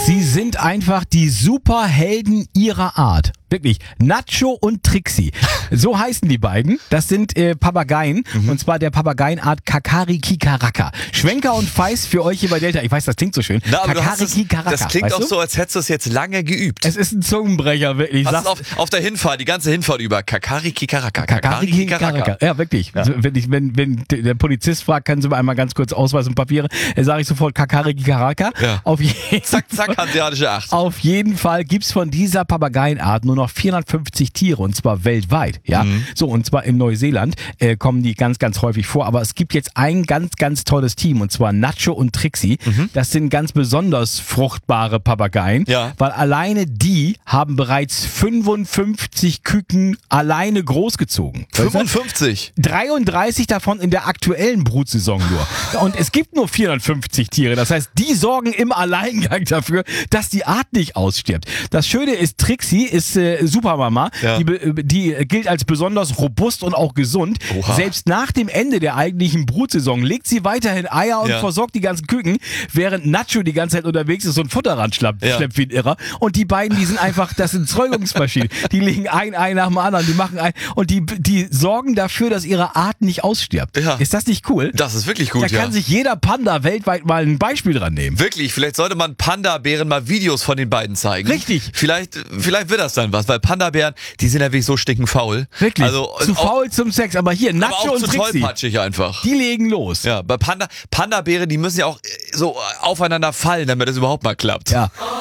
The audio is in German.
Sie sind einfach die Superhelden ihrer Art. Wirklich. Nacho und Trixie. So heißen die beiden. Das sind Papageien. Und zwar der Papageienart Kakariki-Karaka. Schwenker und Feis für euch hier bei Delta. Ich weiß, das klingt so schön. Na, aber Kakariki-Karaka. das klingt weißt auch du? so, als hättest du es jetzt lange geübt. Es ist ein Zungenbrecher, wirklich. Hast du auf der Hinfahrt, die ganze Hinfahrt über. Kakariki-Karaka. Kakariki-Karaka. Ja, wirklich. Ja. Also, wenn der Polizist fragt, können Sie mir einmal ganz kurz Ausweis und Papiere, sage ich sofort Kakariki-Karaka. Ja. Auf jeden Zack, zack, hanseatische 8. Auf jeden Fall gibt's von dieser Papageienart nur noch 450 Tiere und zwar weltweit. Ja, so und zwar in Neuseeland kommen die ganz, ganz häufig vor. Aber es gibt jetzt ein ganz, ganz tolles Team und zwar Nacho und Trixie. Das sind ganz besonders fruchtbare Papageien, Ja. weil alleine die haben bereits 55 Küken alleine großgezogen. 55. 33 davon in der aktuellen Brutsaison nur. Und es gibt nur 450 Tiere. Das heißt, die sorgen im Alleingang dafür, dass die Art nicht ausstirbt. Das Schöne ist, Trixie ist Supermama. Ja. Die gilt als besonders robust und auch gesund. Oha. Selbst nach dem Ende der eigentlichen Brutsaison legt sie weiterhin Eier und Ja. versorgt die ganzen Küken, während Nacho die ganze Zeit unterwegs ist und Futterrand schleppt wie ein Irrer. Und die beiden, die sind einfach, das sind Zeugungsmaschinen. Die legen ein Ei nach dem anderen, die machen ein und die sorgen dafür, dass ihre Art nicht ausstirbt. Ja. Ist das nicht cool? Das ist wirklich gut, Da kann sich jeder Panda weltweit mal ein Beispiel dran nehmen. Wirklich, vielleicht sollte man Panda-Bären mal Videos von den beiden zeigen. Richtig. Vielleicht wird das dann was, weil Panda-Bären, die sind ja wirklich so stinkenfaul. Wirklich. Also, zu auch, faul zum Sex. Aber hier, aber Nacho auch und zu Trixie, tollpatschig einfach. die legen los. Ja, bei Panda-Bären, die müssen ja auch so aufeinander fallen, damit das überhaupt mal klappt. Ja.